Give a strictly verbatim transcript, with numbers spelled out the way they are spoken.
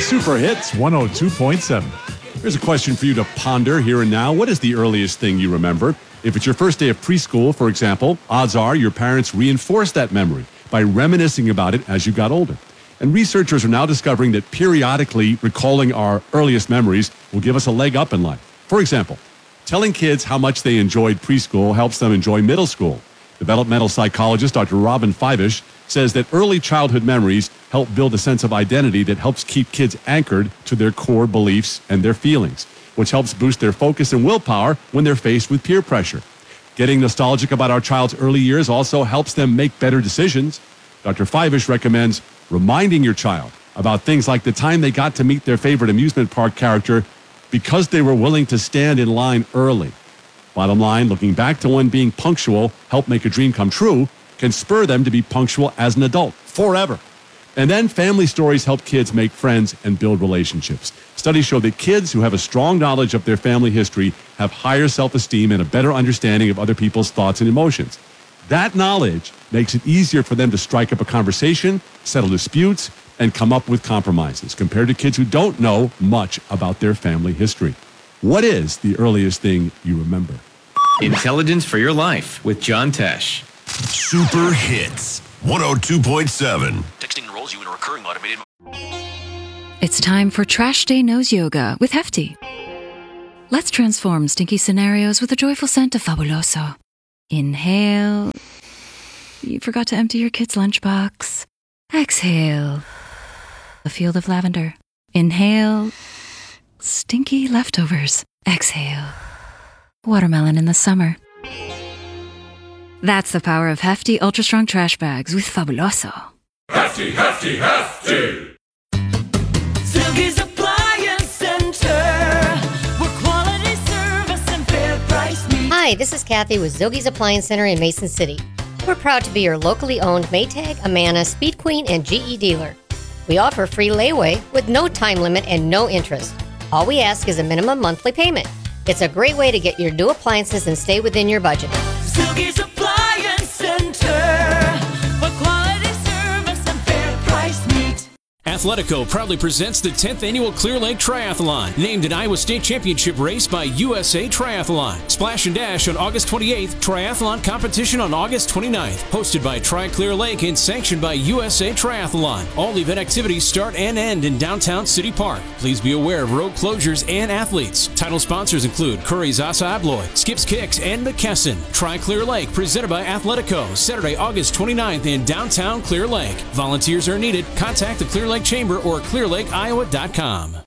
Super Hits one oh two point seven. Here's a question for you to ponder here and now. What is the earliest thing you remember? If it's your first day of preschool, for example, odds are your parents reinforced that memory by reminiscing about it as you got older. And researchers are now discovering that periodically recalling our earliest memories will give us a leg up in life. For example, telling kids how much they enjoyed preschool helps them enjoy middle school. Developmental psychologist Doctor Robin Fivish says that early childhood memories help build a sense of identity that helps keep kids anchored to their core beliefs and their feelings, which helps boost their focus and willpower when they're faced with peer pressure. Getting nostalgic about our child's early years also helps them make better decisions. Doctor Fivish recommends reminding your child about things like the time they got to meet their favorite amusement park character because they were willing to stand in line early. Bottom line, looking back to when being punctual helped make a dream come true can spur them to be punctual as an adult forever. And then family stories help kids make friends and build relationships. Studies show that kids who have a strong knowledge of their family history have higher self-esteem and a better understanding of other people's thoughts and emotions. That knowledge makes it easier for them to strike up a conversation, settle disputes, and come up with compromises compared to kids who don't know much about their family history. What is the earliest thing you remember? Intelligence for your life with John Tesh. Super Hits one oh two point seven. Texting enrolls you in a recurring automated... It's time for Trash Day Nose Yoga with Hefty. Let's transform stinky scenarios with a joyful scent of Fabuloso. Inhale. You forgot to empty your kid's lunchbox. Exhale. A field of lavender. Inhale. Stinky leftovers. Exhale. Watermelon in the summer. That's the power of Hefty Ultra Strong Trash Bags with Fabuloso. Hefty, Hefty, Hefty! Silky's Appliance Center, where quality service and fair price meet. Hi, this is Kathy with Zogie's Appliance Center in Mason City. We're proud to be your locally owned Maytag, Amana, Speed Queen, and G E dealer. We offer free layaway with no time limit and no interest. All we ask is a minimum monthly payment. It's a great way to get your new appliances and stay within your budget. Silky's Appliance Center, for quality service and fair price meet. Athletico proudly presents the tenth Annual Clear Lake Triathlon, named an Iowa State Championship race by U S A Triathlon. Splash and Dash on August twenty-eighth, Triathlon competition on August twenty-ninth. Hosted by Tri-Clear Lake and sanctioned by U S A Triathlon. All event activities start and end in downtown City Park. Please be aware of road closures and athletes. Title sponsors include Curry's Asa Abloy, Skips Kicks, and McKesson. Tri-Clear Lake, presented by Athletico, Saturday, August twenty-ninth in downtown Clear Lake. Volunteers are needed. Contact the Clear Lake Chamber or clear lake iowa dot com.